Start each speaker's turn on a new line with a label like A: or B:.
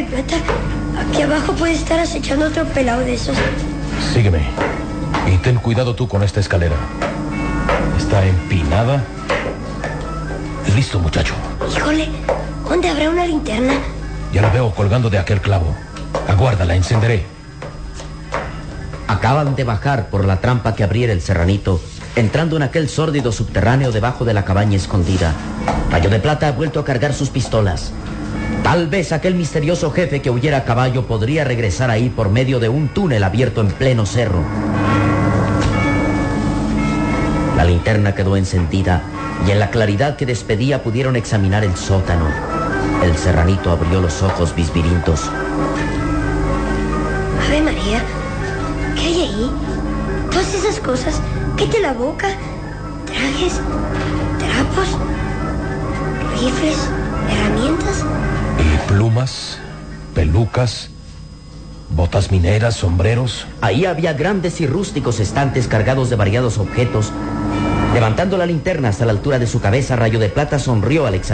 A: Plata, aquí abajo puede estar acechando otro pelado de esos.
B: Sígueme. Y ten cuidado tú con esta escalera. Está empinada. Listo, muchacho.
A: Híjole, ¿dónde habrá una linterna?
B: Ya la veo colgando de aquel clavo. Aguarda, la encenderé.
C: Acaban de bajar por la trampa que abriera el serranito, entrando en aquel sórdido subterráneo debajo de la cabaña escondida. Rayo de Plata ha vuelto a cargar sus pistolas. Tal vez aquel misterioso jefe que huyera a caballo podría regresar ahí por medio de un túnel abierto en pleno cerro. La linterna quedó encendida y en la claridad que despedía pudieron examinar el sótano. El serranito abrió los ojos bisbirintos.
A: Ave María, ¿qué hay ahí? Todas esas cosas, ¿qué te la boca? Trajes, trapos, rifles, herramientas.
B: Y plumas, pelucas, botas mineras, sombreros.
C: Ahí había grandes y rústicos estantes cargados de variados objetos. Levantando la linterna hasta la altura de su cabeza, Rayo de Plata sonrió al examinar